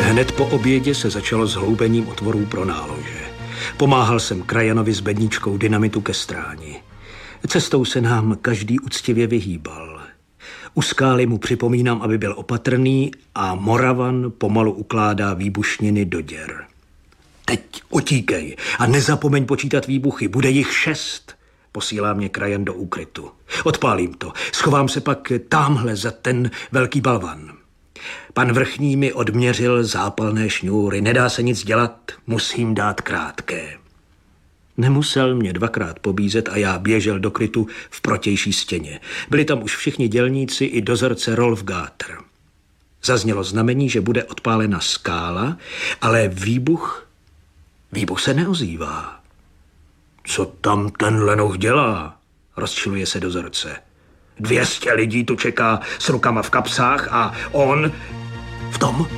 Hned po obědě se začalo s hloubením otvorů pro nálože. Pomáhal jsem krajanovi s bedničkou dynamitu ke stráni. Cestou se nám každý úctivě vyhýbal. U skály mu připomínám, aby byl opatrný, a Moravan pomalu ukládá výbušniny do děr. Teď utíkej a nezapomeň počítat výbuchy, bude jich 6. Posílá mě krajan do úkrytu. Odpálím to, schovám se pak támhle za ten velký balvan. Pan vrchní mi odměřil zápalné šňůry, nedá se nic dělat, musím dát krátké. Nemusel mě 2krát pobízet a já běžel do krytu v protější stěně. Byli tam už všichni dělníci i dozorce Rolf Gátr. Zaznělo znamení, že bude odpálena skála, ale výbuch se neozývá. Co tam ten lenoch dělá? Rozčiluje se dozorce. 200 lidí tu čeká s rukama v kapsách a on v tom.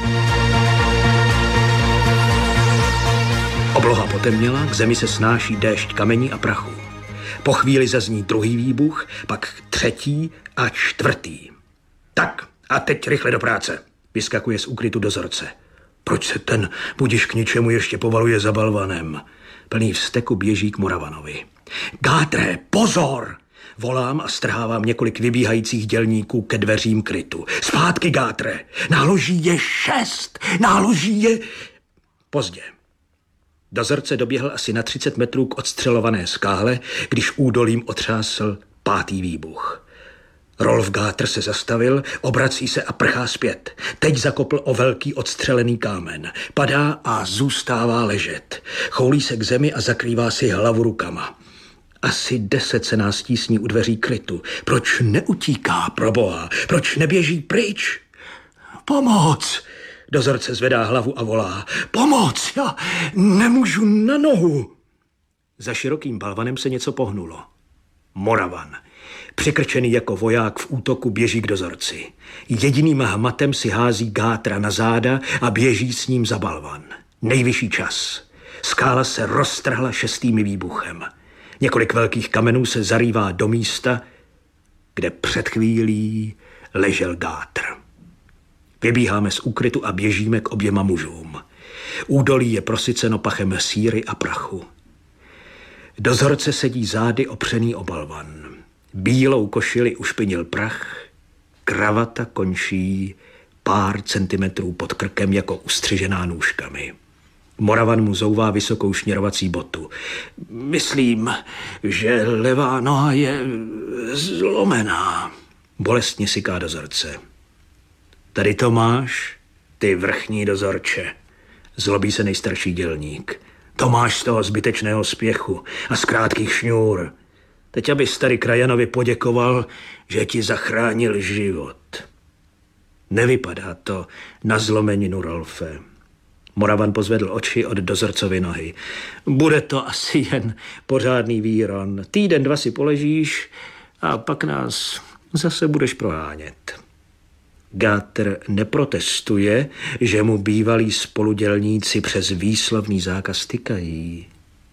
Obloha potemněla, k zemi se snáší déšť kamení a prachu. Po chvíli zazní druhý výbuch, pak 3. a 4. Tak a teď rychle do práce, vyskakuje z úkrytu dozorce. Proč se ten budiš k ničemu ještě povaluje za balvanem? Plný vzteku běží k Moravanovi. Gátre, pozor! Volám a strhávám několik vybíhajících dělníků ke dveřím krytu. Zpátky, Gátre! Náloží je 6! Náloží je... Pozdě. Dozorce doběhl asi na 30 metrů k odstřelované skále, když údolím otřásl 5. výbuch. Rolf Gátr se zastavil, obrací se a prchá zpět. Teď zakopl o velký odstřelený kámen. Padá a zůstává ležet. Choulí se k zemi a zakrývá si hlavu rukama. Asi 10 se nás tísní u dveří krytu. Proč neutíká, proboha? Proč neběží pryč? Pomoc! Dozorce zvedá hlavu a volá. Pomoc! Já nemůžu na nohu! Za širokým balvanem se něco pohnulo. Moravan, přikrčený jako voják v útoku, běží k dozorci. Jediným hmatem si hází Gátra na záda a běží s ním za balvan. Nejvyšší čas. Skála se roztrhla 6. výbuchem. Několik velkých kamenů se zarývá do místa, kde před chvílí ležel Gátr. Vybíháme z úkrytu a běžíme k oběma mužům. Údolí je prosyceno pachem síry a prachu. Dozorce sedí zády opřený o balvan. Bílou košili ušpinil prach, kravata končí pár centimetrů pod krkem jako ustřižená nůžkami. Moravan mu zouvá vysokou šněrovací botu. Myslím, že levá noha je zlomená. Bolestně syká dozorce. Tady to máš, ty vrchní dozorče. Zlobí se nejstarší dělník. To máš z toho zbytečného spěchu a z krátkých šňůr. Teď abys tady krajanovi poděkoval, že ti zachránil život. Nevypadá to na zlomeninu, Rolfe. Moravan pozvedl oči od dozorcovy nohy. Bude to asi jen pořádný výron. 2 týdny si poležíš a pak nás zase budeš prohánět. Gátr neprotestuje, že mu bývalí spoludělníci přes výslovný zákaz tykají.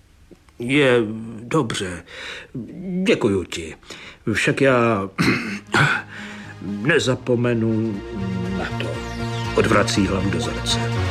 Je dobře, děkuju ti. Však já nezapomenu na to. Odvrací hlavu dozorce.